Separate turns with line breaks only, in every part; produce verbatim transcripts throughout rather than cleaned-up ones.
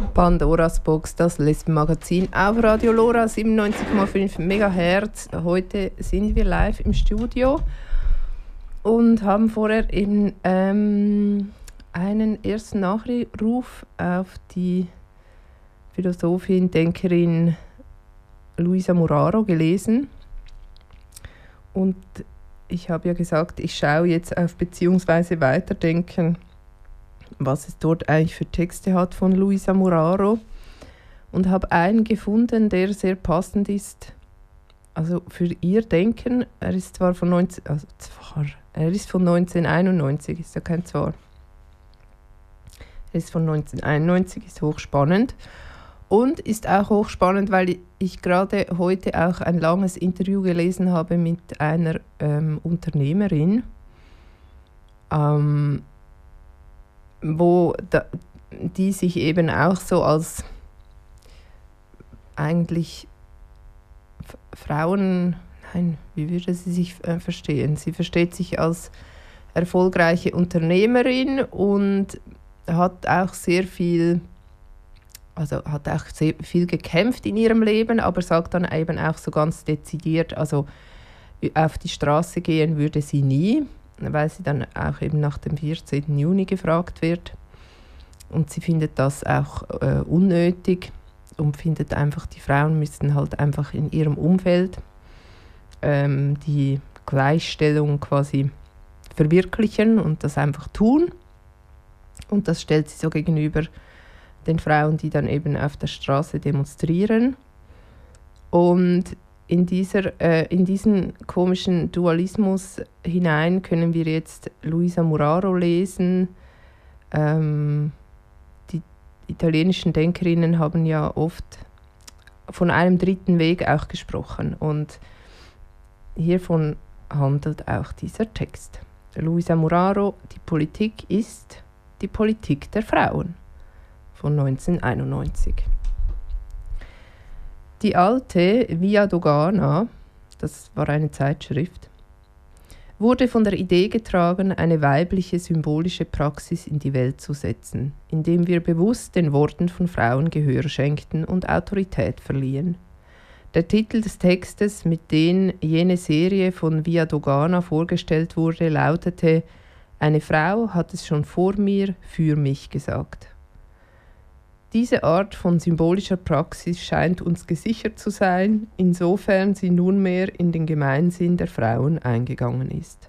Pandoras Box, das Lesbenmagazin auf Radio Lora siebenundneunzig Komma fünf Megahertz. Heute sind wir live im Studio und haben vorher eben, ähm, einen ersten Nachruf auf die Philosophin, Denkerin Luisa Muraro gelesen. Und ich habe ja gesagt, ich schaue jetzt auf beziehungsweise Weiterdenken, was es dort eigentlich für Texte hat von Luisa Muraro, und habe einen gefunden, der sehr passend ist, also für ihr Denken. Er ist zwar von neunzehn, also zwar, er ist von neunzehnhunderteinundneunzig, ist ja kein Zwar. Er ist von neunzehnhunderteinundneunzig, ist hochspannend und ist auch hochspannend, weil ich gerade heute auch ein langes Interview gelesen habe mit einer ähm, Unternehmerin, ähm, wo da, die sich eben auch so als eigentlich F- Frauen, nein, wie würde sie sich äh, verstehen? Sie versteht sich als erfolgreiche Unternehmerin und hat auch sehr viel, also hat auch sehr viel gekämpft in ihrem Leben, aber sagt dann eben auch so ganz dezidiert, also auf die Straße gehen würde sie nie, weil sie dann auch eben nach dem vierzehnten Juni gefragt wird. Und sie findet das auch äh, unnötig und findet einfach, die Frauen müssten halt einfach in ihrem Umfeld ähm, die Gleichstellung quasi verwirklichen und das einfach tun. Und das stellt sie so gegenüber den Frauen, die dann eben auf der Straße demonstrieren. Und in, dieser, äh, in diesen komischen Dualismus hinein können wir jetzt Luisa Muraro lesen. Ähm, die italienischen Denkerinnen haben ja oft von einem dritten Weg auch gesprochen. Und hiervon handelt auch dieser Text. Luisa Muraro, die Politik ist die Politik der Frauen, von neunzehnhunderteinundneunzig. Die alte Via Dogana, das war eine Zeitschrift, wurde von der Idee getragen, eine weibliche symbolische Praxis in die Welt zu setzen, indem wir bewusst den Worten von Frauen Gehör schenkten und Autorität verliehen. Der Titel des Textes, mit dem jene Serie von Via Dogana vorgestellt wurde, lautete: Eine Frau hat es schon vor mir für mich gesagt. Diese Art von symbolischer Praxis scheint uns gesichert zu sein, insofern sie nunmehr in den Gemeinsinn der Frauen eingegangen ist.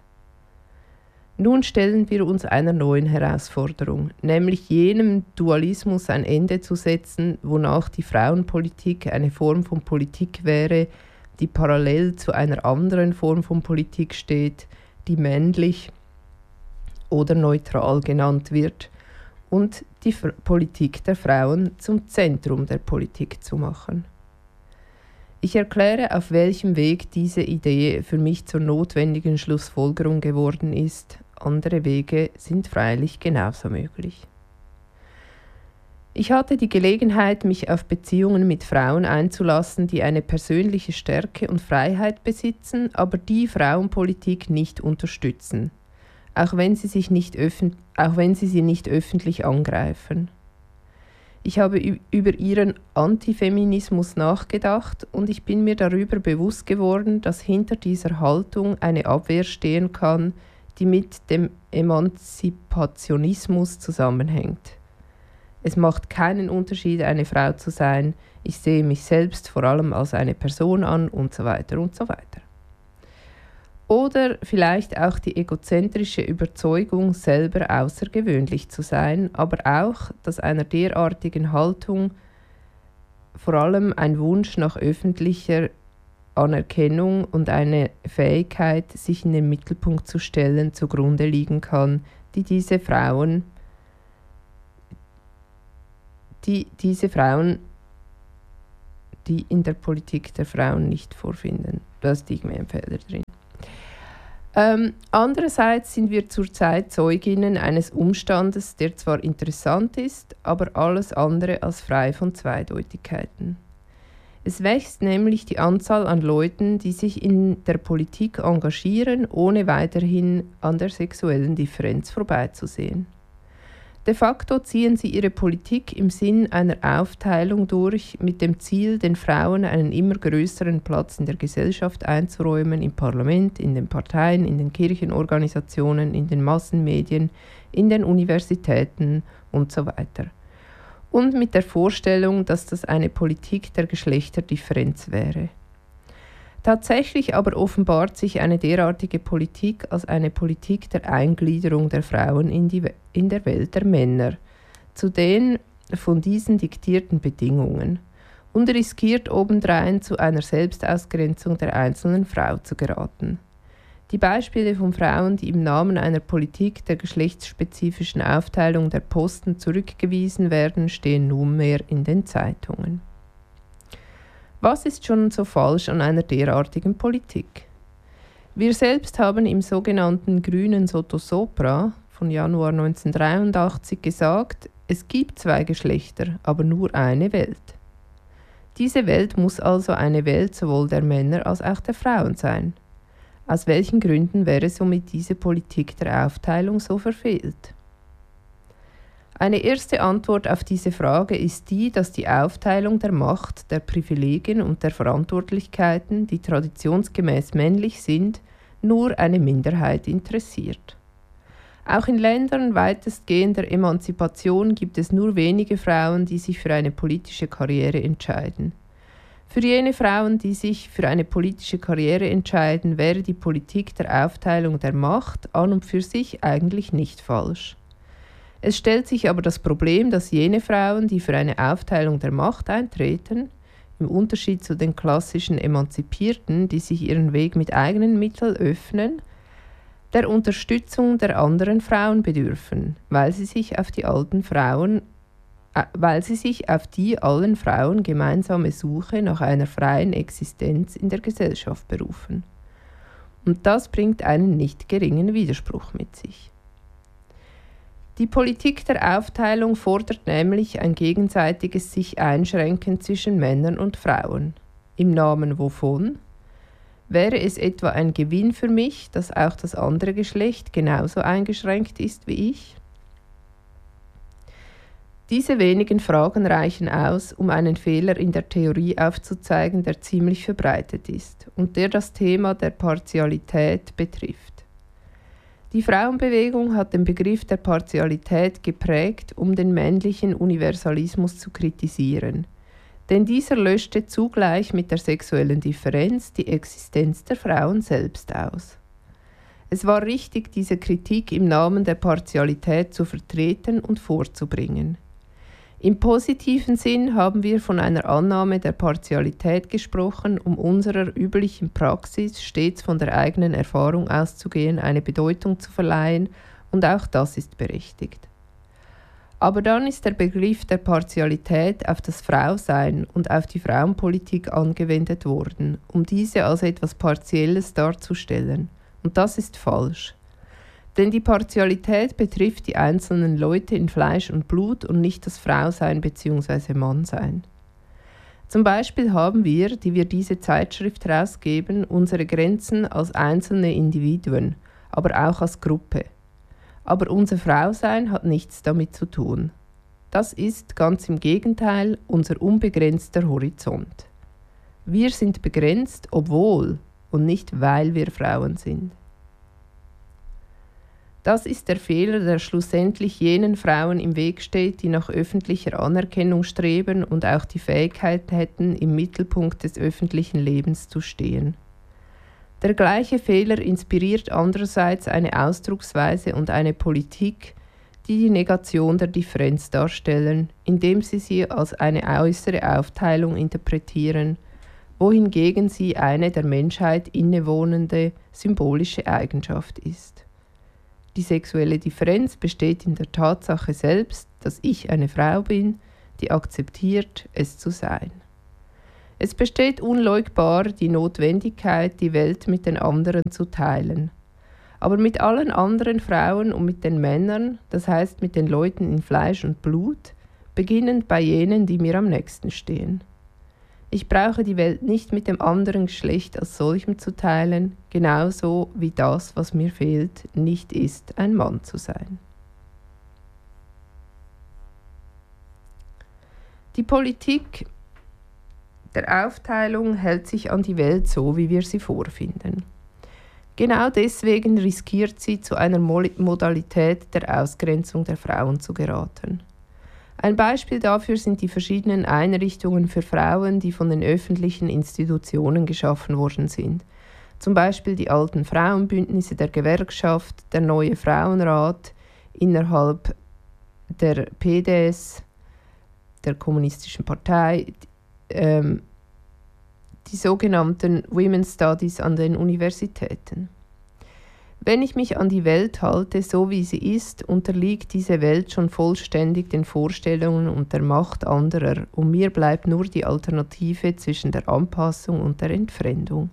Nun stellen wir uns einer neuen Herausforderung, nämlich jenem Dualismus ein Ende zu setzen, wonach die Frauenpolitik eine Form von Politik wäre, die parallel zu einer anderen Form von Politik steht, die männlich oder neutral genannt wird, und die F- Politik der Frauen zum Zentrum der Politik zu machen. Ich erkläre, auf welchem Weg diese Idee für mich zur notwendigen Schlussfolgerung geworden ist. Andere Wege sind freilich genauso möglich. Ich hatte die Gelegenheit, mich auf Beziehungen mit Frauen einzulassen, die eine persönliche Stärke und Freiheit besitzen, aber die Frauenpolitik nicht unterstützen, auch wenn sie, sich nicht öffn- auch wenn sie sie nicht öffentlich angreifen. Ich habe ü- über ihren Antifeminismus nachgedacht und ich bin mir darüber bewusst geworden, dass hinter dieser Haltung eine Abwehr stehen kann, die mit dem Emanzipationismus zusammenhängt. Es macht keinen Unterschied, eine Frau zu sein, ich sehe mich selbst vor allem als eine Person an und so weiter und so weiter. Oder vielleicht auch die egozentrische Überzeugung, selber außergewöhnlich zu sein, aber auch, dass einer derartigen Haltung vor allem ein Wunsch nach öffentlicher Anerkennung und eine Fähigkeit, sich in den Mittelpunkt zu stellen, zugrunde liegen kann, die diese Frauen, die diese Frauen, die in der Politik der Frauen nicht vorfinden. Da liegen mehr Felder drin. Ähm, andererseits sind wir zurzeit Zeuginnen eines Umstandes, der zwar interessant ist, aber alles andere als frei von Zweideutigkeiten. Es wächst nämlich die Anzahl an Leuten, die sich in der Politik engagieren, ohne weiterhin an der sexuellen Differenz vorbeizusehen. De facto ziehen sie ihre Politik im Sinn einer Aufteilung durch, mit dem Ziel, den Frauen einen immer größeren Platz in der Gesellschaft einzuräumen, im Parlament, in den Parteien, in den Kirchenorganisationen, in den Massenmedien, in den Universitäten und so weiter. Und mit der Vorstellung, dass das eine Politik der Geschlechterdifferenz wäre. Tatsächlich aber offenbart sich eine derartige Politik als eine Politik der Eingliederung der Frauen in, die, in der Welt der Männer, zu den von diesen diktierten Bedingungen, und riskiert obendrein zu einer Selbstausgrenzung der einzelnen Frau zu geraten. Die Beispiele von Frauen, die im Namen einer Politik der geschlechtsspezifischen Aufteilung der Posten zurückgewiesen werden, stehen nunmehr in den Zeitungen. Was ist schon so falsch an einer derartigen Politik? Wir selbst haben im sogenannten grünen Soto Sopra von Januar neunzehnhundertdreiundachtzig gesagt, es gibt zwei Geschlechter, aber nur eine Welt. Diese Welt muss also eine Welt sowohl der Männer als auch der Frauen sein. Aus welchen Gründen wäre somit diese Politik der Aufteilung so verfehlt? Eine erste Antwort auf diese Frage ist die, dass die Aufteilung der Macht, der Privilegien und der Verantwortlichkeiten, die traditionsgemäß männlich sind, nur eine Minderheit interessiert. Auch in Ländern weitestgehender Emanzipation gibt es nur wenige Frauen, die sich für eine politische Karriere entscheiden. Für jene Frauen, die sich für eine politische Karriere entscheiden, wäre die Politik der Aufteilung der Macht an und für sich eigentlich nicht falsch. Es stellt sich aber das Problem, dass jene Frauen, die für eine Aufteilung der Macht eintreten, im Unterschied zu den klassischen Emanzipierten, die sich ihren Weg mit eigenen Mitteln öffnen, der Unterstützung der anderen Frauen bedürfen, weil sie sich auf die alten Frauen, äh, weil sie sich auf die allen Frauen gemeinsame Suche nach einer freien Existenz in der Gesellschaft berufen. Und das bringt einen nicht geringen Widerspruch mit sich. Die Politik der Aufteilung fordert nämlich ein gegenseitiges Sich-Einschränken zwischen Männern und Frauen. Im Namen wovon? Wäre es etwa ein Gewinn für mich, dass auch das andere Geschlecht genauso eingeschränkt ist wie ich? Diese wenigen Fragen reichen aus, um einen Fehler in der Theorie aufzuzeigen, der ziemlich verbreitet ist und der das Thema der Partialität betrifft. Die Frauenbewegung hat den Begriff der Partialität geprägt, um den männlichen Universalismus zu kritisieren. Denn dieser löschte zugleich mit der sexuellen Differenz die Existenz der Frauen selbst aus. Es war richtig, diese Kritik im Namen der Partialität zu vertreten und vorzubringen. Im positiven Sinn haben wir von einer Annahme der Partialität gesprochen, um unserer üblichen Praxis, stets von der eigenen Erfahrung auszugehen, eine Bedeutung zu verleihen, und auch das ist berechtigt. Aber dann ist der Begriff der Partialität auf das Frausein und auf die Frauenpolitik angewendet worden, um diese als etwas Partielles darzustellen. Und das ist falsch. Denn die Partialität betrifft die einzelnen Leute in Fleisch und Blut und nicht das Frausein bzw. Mannsein. Zum Beispiel haben wir, die wir diese Zeitschrift herausgeben, unsere Grenzen als einzelne Individuen, aber auch als Gruppe. Aber unser Frausein hat nichts damit zu tun. Das ist ganz im Gegenteil unser unbegrenzter Horizont. Wir sind begrenzt, obwohl und nicht weil wir Frauen sind. Das ist der Fehler, der schlussendlich jenen Frauen im Weg steht, die nach öffentlicher Anerkennung streben und auch die Fähigkeit hätten, im Mittelpunkt des öffentlichen Lebens zu stehen. Der gleiche Fehler inspiriert andererseits eine Ausdrucksweise und eine Politik, die die Negation der Differenz darstellen, indem sie sie als eine äußere Aufteilung interpretieren, wohingegen sie eine der Menschheit innewohnende symbolische Eigenschaft ist. Die sexuelle Differenz besteht in der Tatsache selbst, dass ich eine Frau bin, die akzeptiert, es zu sein. Es besteht unleugbar die Notwendigkeit, die Welt mit den anderen zu teilen. Aber mit allen anderen Frauen und mit den Männern, das heißt mit den Leuten in Fleisch und Blut, beginnend bei jenen, die mir am nächsten stehen. Ich brauche die Welt nicht mit dem anderen Geschlecht als solchem zu teilen, genauso wie das, was mir fehlt, nicht ist, ein Mann zu sein. Die Politik der Aufteilung hält sich an die Welt so, wie wir sie vorfinden. Genau deswegen riskiert sie, zu einer Modalität der Ausgrenzung der Frauen zu geraten. Ein Beispiel dafür sind die verschiedenen Einrichtungen für Frauen, die von den öffentlichen Institutionen geschaffen worden sind. Zum Beispiel die alten Frauenbündnisse der Gewerkschaft, der neue Frauenrat innerhalb der P D S, der Kommunistischen Partei, ähm, die sogenannten Women's Studies an den Universitäten. Wenn ich mich an die Welt halte, so wie sie ist, unterliegt diese Welt schon vollständig den Vorstellungen und der Macht anderer und mir bleibt nur die Alternative zwischen der Anpassung und der Entfremdung.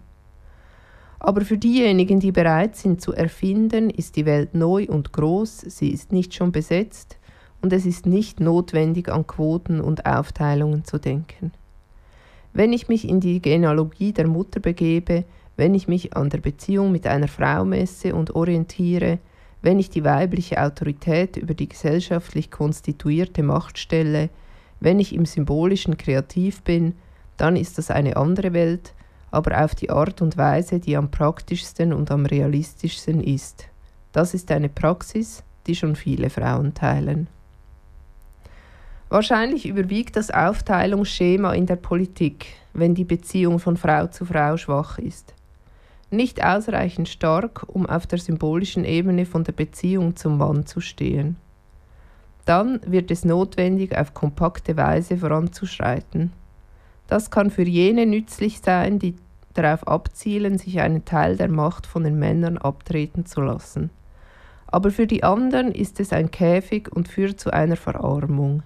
Aber für diejenigen, die bereit sind zu erfinden, ist die Welt neu und groß, sie ist nicht schon besetzt und es ist nicht notwendig, an Quoten und Aufteilungen zu denken. Wenn ich mich in die Genealogie der Mutter begebe, wenn ich mich an der Beziehung mit einer Frau messe und orientiere, wenn ich die weibliche Autorität über die gesellschaftlich konstituierte Macht stelle, wenn ich im Symbolischen kreativ bin, dann ist das eine andere Welt, aber auf die Art und Weise, die am praktischsten und am realistischsten ist. Das ist eine Praxis, die schon viele Frauen teilen. Wahrscheinlich überwiegt das Aufteilungsschema in der Politik, wenn die Beziehung von Frau zu Frau schwach ist. Nicht ausreichend stark, um auf der symbolischen Ebene von der Beziehung zum Mann zu stehen. Dann wird es notwendig, auf kompakte Weise voranzuschreiten. Das kann für jene nützlich sein, die darauf abzielen, sich einen Teil der Macht von den Männern abtreten zu lassen. Aber für die anderen ist es ein Käfig und führt zu einer Verarmung.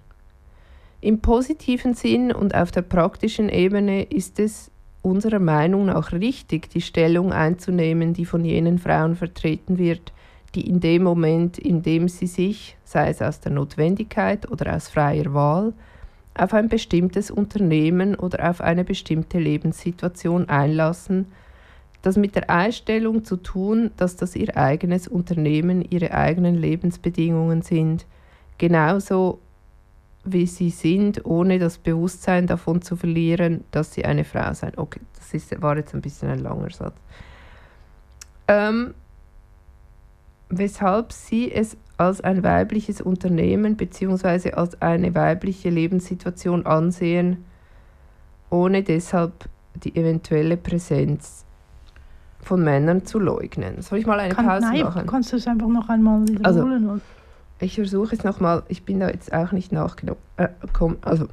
Im positiven Sinn und auf der praktischen Ebene ist es unserer Meinung nach richtig, die Stellung einzunehmen, die von jenen Frauen vertreten wird, die in dem Moment, in dem sie sich, sei es aus der Notwendigkeit oder aus freier Wahl, auf ein bestimmtes Unternehmen oder auf eine bestimmte Lebenssituation einlassen, das mit der Einstellung zu tun, dass das ihr eigenes Unternehmen, ihre eigenen Lebensbedingungen sind, genauso wie sie sind, ohne das Bewusstsein davon zu verlieren, dass sie eine Frau sein. Okay, das ist, war jetzt ein bisschen ein langer Satz. Ähm, weshalb sie es als ein weibliches Unternehmen bzw. als eine weibliche Lebenssituation ansehen, ohne deshalb die eventuelle Präsenz von Männern zu leugnen. Soll ich mal eine
Kann,
Pause
nein,
machen?
Kannst du es einfach noch einmal wiederholen?
Also, ich versuche es nochmal, ich bin da jetzt auch nicht nachgekommen. Äh, also,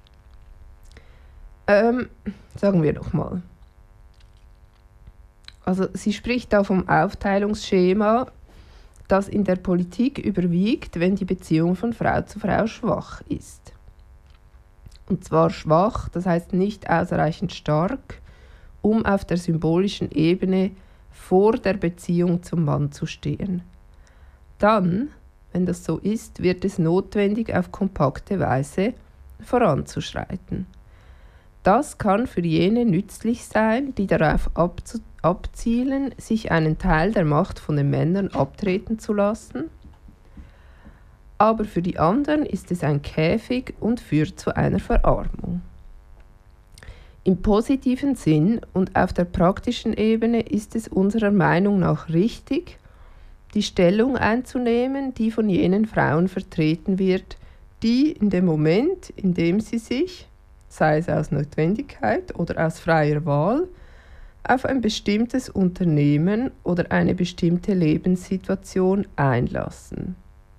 ähm, sagen wir nochmal. Also, sie spricht da vom Aufteilungsschema, das in der Politik überwiegt, wenn die Beziehung von Frau zu Frau schwach ist. Und zwar schwach, das heißt nicht ausreichend stark, um auf der symbolischen Ebene vor der Beziehung zum Mann zu stehen. Dann, wenn das so ist, wird es notwendig, auf kompakte Weise voranzuschreiten. Das kann für jene nützlich sein, die darauf abzu- abzielen, sich einen Teil der Macht von den Männern abtreten zu lassen. Aber für die anderen ist es ein Käfig und führt zu einer Verarmung. Im positiven Sinn und auf der praktischen Ebene ist es unserer Meinung nach richtig, die Stellung einzunehmen, die von jenen Frauen vertreten wird, die in dem Moment, in dem sie sich, sei es aus Notwendigkeit oder aus freier Wahl, auf ein bestimmtes Unternehmen oder eine bestimmte Lebenssituation einlassen.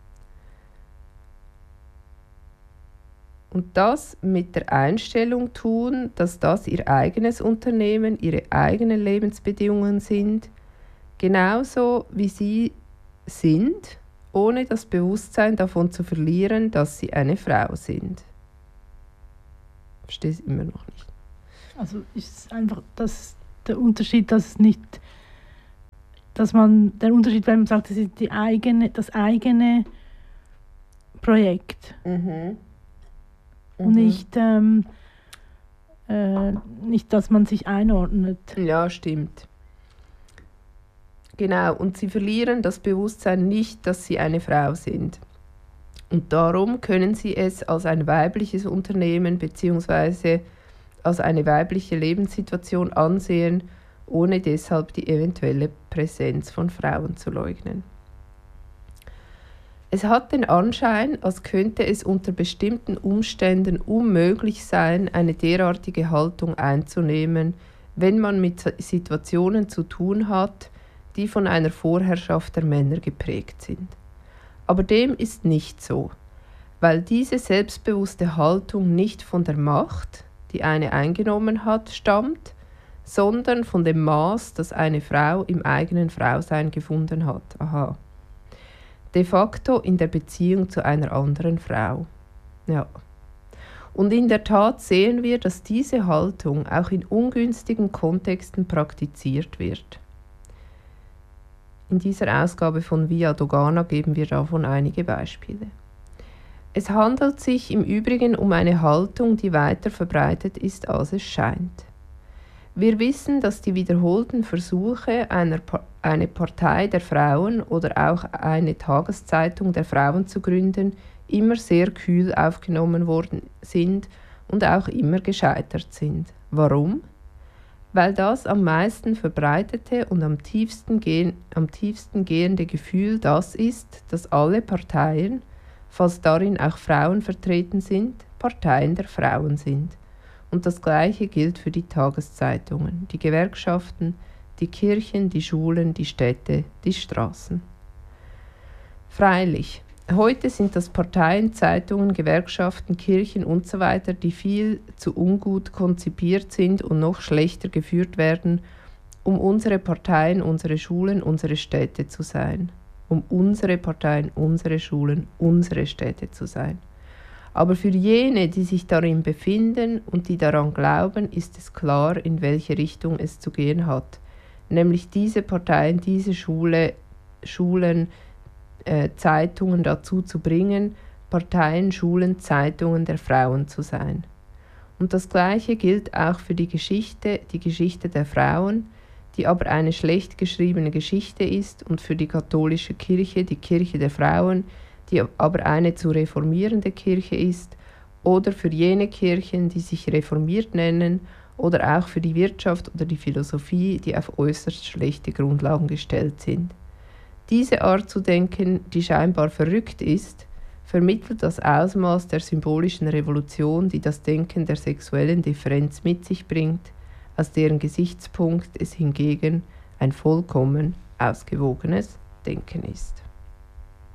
Und das mit der Einstellung tun, dass das ihr eigenes Unternehmen, ihre eigenen Lebensbedingungen sind, genauso wie sie sind, ohne das Bewusstsein davon zu verlieren, dass sie eine Frau sind. Ich verstehe es immer noch nicht.
Also ist es einfach das, der Unterschied, dass es nicht, dass man, der Unterschied, wenn man sagt, das ist die eigene, das eigene Projekt.
Mhm. Mhm.
Und nicht, ähm, äh, nicht, dass man sich einordnet.
Ja, stimmt. Genau, und sie verlieren das Bewusstsein nicht, dass sie eine Frau sind. Und darum können sie es als ein weibliches Unternehmen bzw. als eine weibliche Lebenssituation ansehen, ohne deshalb die eventuelle Präsenz von Frauen zu leugnen. Es hat den Anschein, als könnte es unter bestimmten Umständen unmöglich sein, eine derartige Haltung einzunehmen, wenn man mit Situationen zu tun hat, die von einer Vorherrschaft der Männer geprägt sind. Aber dem ist nicht so, weil diese selbstbewusste Haltung nicht von der Macht, die eine eingenommen hat, stammt, sondern von dem Maß, das eine Frau im eigenen Frausein gefunden hat. Aha. De facto in der Beziehung zu einer anderen Frau. Ja. Und in der Tat sehen wir, dass diese Haltung auch in ungünstigen Kontexten praktiziert wird. In dieser Ausgabe von Via Dogana geben wir davon einige Beispiele. Es handelt sich im Übrigen um eine Haltung, die weiter verbreitet ist, als es scheint. Wir wissen, dass die wiederholten Versuche, einer pa- eine Partei der Frauen oder auch eine Tageszeitung der Frauen zu gründen, immer sehr kühl aufgenommen worden sind und auch immer gescheitert sind. Warum? Weil das am meisten verbreitete und am tiefsten, gehen, am tiefsten gehende Gefühl das ist, dass alle Parteien, falls darin auch Frauen vertreten sind, Parteien der Frauen sind. Und das Gleiche gilt für die Tageszeitungen, die Gewerkschaften, die Kirchen, die Schulen, die Städte, die Straßen. Freilich, heute sind das Parteien, Zeitungen, Gewerkschaften, Kirchen usw., die viel zu ungut konzipiert sind und noch schlechter geführt werden, um unsere Parteien, unsere Schulen, unsere Städte zu sein. Um unsere Parteien, unsere Schulen, unsere Städte zu sein. Aber für jene, die sich darin befinden und die daran glauben, ist es klar, in welche Richtung es zu gehen hat. Nämlich diese Parteien, diese Schule, Schulen, äh, Zeitungen dazu zu bringen, Parteien, Schulen, Zeitungen der Frauen zu sein. Und das Gleiche gilt auch für die Geschichte, die Geschichte der Frauen, die aber eine schlecht geschriebene Geschichte ist, und für die katholische Kirche, die Kirche der Frauen, die aber eine zu reformierende Kirche ist, oder für jene Kirchen, die sich reformiert nennen, oder auch für die Wirtschaft oder die Philosophie, die auf äußerst schlechte Grundlagen gestellt sind. Diese Art zu denken, die scheinbar verrückt ist, vermittelt das Ausmaß der symbolischen Revolution, die das Denken der sexuellen Differenz mit sich bringt, aus deren Gesichtspunkt es hingegen ein vollkommen ausgewogenes Denken ist.